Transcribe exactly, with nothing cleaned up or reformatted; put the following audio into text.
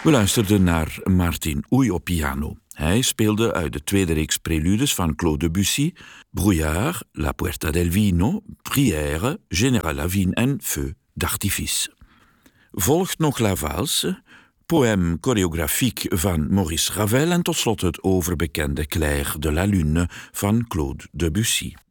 We luisterden naar Martin Oei op piano. Hij speelde uit de tweede reeks preludes van Claude Debussy, Brouillard, La Puerta del Vino, Prière, Général Lavigne en Feu d'Artifice. Volgt nog La Valse, poème chorégraphiek van Maurice Ravel en tot slot het overbekende Clair de la Lune van Claude Debussy.